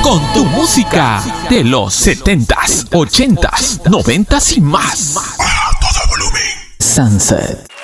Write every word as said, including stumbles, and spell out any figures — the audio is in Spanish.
con tu música de los setentas, ochentas, noventas y más. A todo volumen. Sunset.